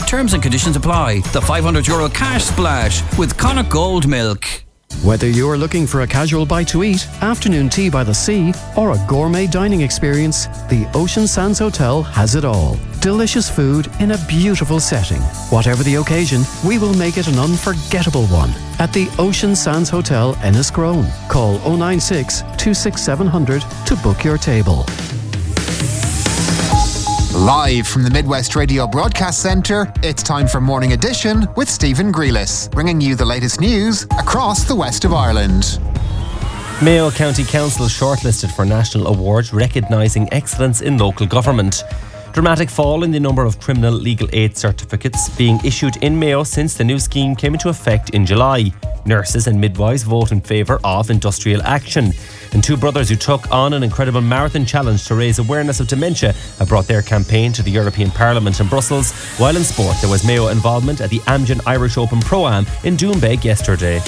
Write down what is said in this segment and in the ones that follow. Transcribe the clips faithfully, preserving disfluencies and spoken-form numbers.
Terms and conditions apply. The five hundred euro cash splash with Connacht Gold Milk. Whether you're looking for a casual bite to eat, afternoon tea by the sea, or a gourmet dining experience, the Ocean Sands Hotel has it all. Delicious food in a beautiful setting. Whatever the occasion, we will make it an unforgettable one. At the Ocean Sands Hotel, Enniscrone. Call oh nine six, two six seven zero zero to book your table. Live from the Midwest Radio Broadcast Centre, it's time for Morning Edition with Stephen Grealis, bringing you the latest news across the west of Ireland. Mayo County Council shortlisted for national awards recognising excellence in local government. Dramatic fall in the number of criminal legal aid certificates being issued in Mayo since the new scheme came into effect in July. Nurses and midwives vote in favour of industrial action. And two brothers who took on an incredible marathon challenge to raise awareness of dementia have brought their campaign to the European Parliament in Brussels. While in sport, there was Mayo involvement at the Amgen Irish Open Pro-Am in Doonbeg yesterday.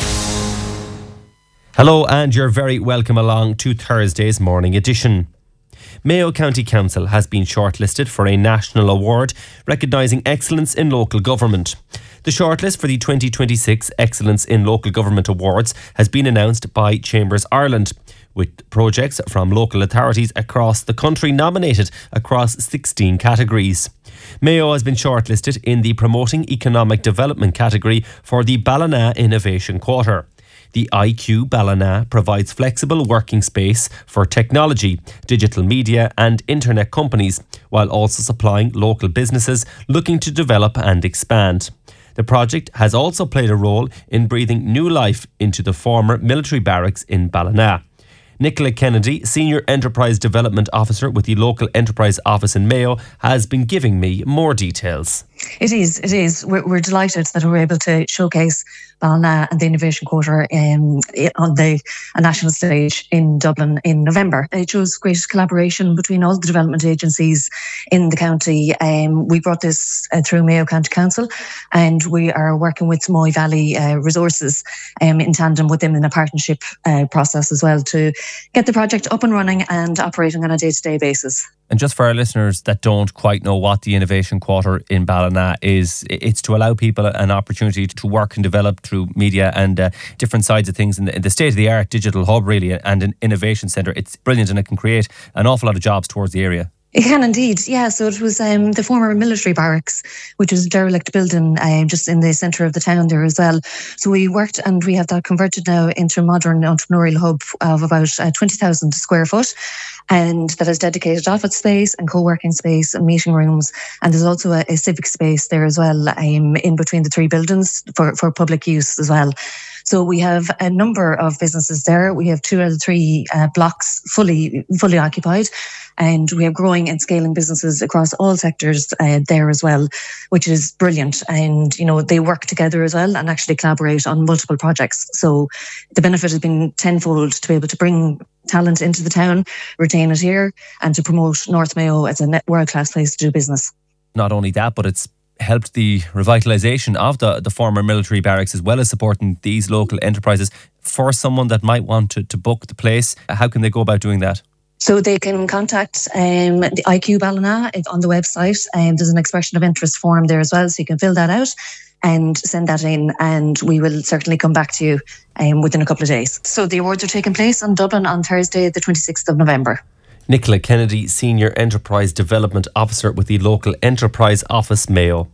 Hello and you're very welcome along to Thursday's Morning Edition. Mayo County Council has been shortlisted for a national award recognising excellence in local government. The shortlist for the twenty twenty-six Excellence in Local Government Awards has been announced by Chambers Ireland, with projects from local authorities across the country nominated across sixteen categories. Mayo has been shortlisted in the Promoting Economic Development category for the Ballina Innovation Quarter. The I Q Ballina provides flexible working space for technology, digital media and internet companies, while also supplying local businesses looking to develop and expand. The project has also played a role in breathing new life into the former military barracks in Ballina. Nicola Kennedy, Senior Enterprise Development Officer with the Local Enterprise Office in Mayo, has been giving me more details. It is, it is. We're, we're delighted that we're able to showcase Ballina and the Innovation Quarter um, on the a national stage in Dublin in November. It shows great collaboration between all the development agencies in the county. Um, we brought this uh, through Mayo County Council, and we are working with Moy Valley uh, Resources um, in tandem with them in a partnership uh, process as well to get the project up and running and operating on a day-to-day basis. And just for our listeners that don't quite know what the Innovation Quarter in Ballina is, it's to allow people an opportunity to work and develop through media and uh, different sides of things in the, in the state-of-the-art digital hub, really, and an innovation centre. It's brilliant and it can create an awful lot of jobs towards the area. It can indeed, yeah. So it was um, the former military barracks, which was a derelict building uh, just in the centre of the town there as well. So we worked and we have that converted now into a modern entrepreneurial hub of about uh, twenty thousand square foot. And that has dedicated office space and co-working space and meeting rooms. And there's also a, a civic space there as well um, in between the three buildings for, for public use as well. So we have a number of businesses there. We have two out of three uh, blocks fully fully occupied. And we have growing and scaling businesses across all sectors uh, there as well, which is brilliant. And, you know, they work together as well and actually collaborate on multiple projects. So the benefit has been tenfold to be able to bring talent into the town, retain it here, and to promote North Mayo as a world-class place to do business. Not only that, but it's helped the revitalisation of the, the former military barracks as well as supporting these local enterprises. For someone that might want to, to book the place, how can they go about doing that? So they can contact um, the I Q Ballina on the website. Um, there's an expression of interest form there as well, so you can fill that out and send that in, and we will certainly come back to you um, within a couple of days. So the awards are taking place in Dublin on Thursday, the twenty-sixth of November. Nicola Kennedy, Senior Enterprise Development Officer with the Local Enterprise Office, Mayo.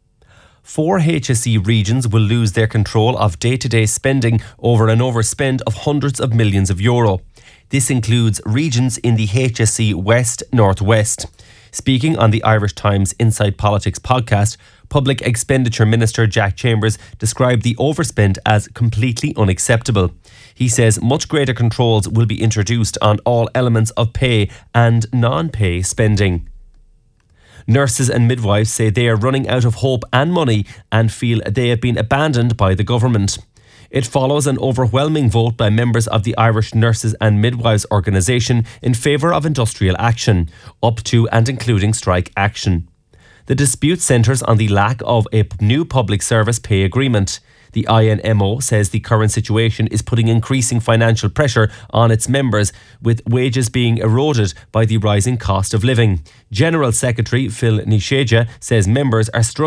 Four H S E regions will lose their control of day-to-day spending over an overspend of hundreds of millions of euro. This includes regions in the H S E West Northwest. Speaking on the Irish Times Inside Politics podcast, Public Expenditure Minister Jack Chambers described the overspend as completely unacceptable. He says much greater controls will be introduced on all elements of pay and non-pay spending. Nurses and midwives say they are running out of hope and money and feel they have been abandoned by the government. It follows an overwhelming vote by members of the Irish Nurses and Midwives Organisation in favour of industrial action, up to and including strike action. The dispute centres on the lack of a new public service pay agreement. The I N M O says the current situation is putting increasing financial pressure on its members, with wages being eroded by the rising cost of living. General Secretary Phil Nisheja says members are struggling